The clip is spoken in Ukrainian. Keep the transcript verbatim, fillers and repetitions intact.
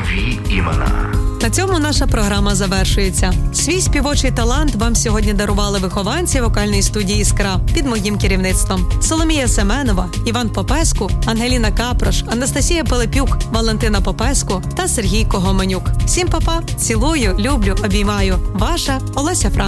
Нові імена. На цьому наша програма завершується. Свій співочий талант вам сьогодні дарували вихованці вокальної студії «Іскра» під моїм керівництвом. Соломія Семенова, Іван Попеску, Ангеліна Капрош, Анастасія Пилипюк, Валентина Попеску та Сергій Когоменюк. Всім па-па, цілую, люблю, обіймаю. Ваша Олеся Франк.